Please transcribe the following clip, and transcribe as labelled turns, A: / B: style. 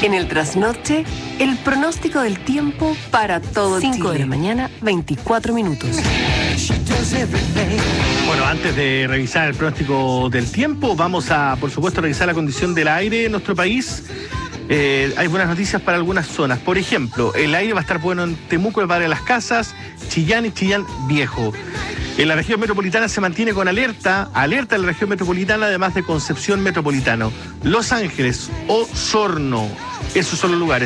A: En el trasnoche, el pronóstico del tiempo para todo 5 de la mañana, 24 minutos.
B: Bueno, antes de revisar el pronóstico del tiempo, vamos a, por supuesto, revisar la condición del aire en nuestro país. Hay buenas noticias para algunas zonas. Por ejemplo, el aire va a estar bueno en Temuco, el Padre de las Casas, Chillán y Chillán Viejo. En la región metropolitana se mantiene con alerta en la región metropolitana, además de Concepción Metropolitano, Los Ángeles, Osorno. Esos son los lugares.